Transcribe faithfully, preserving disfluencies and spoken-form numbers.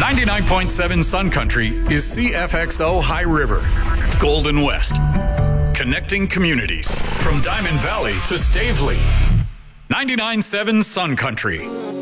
ninety-nine point seven Sun Country is C F X O High River, Golden West. Connecting communities from Diamond Valley to Stavely. ninety-nine point seven Sun Country.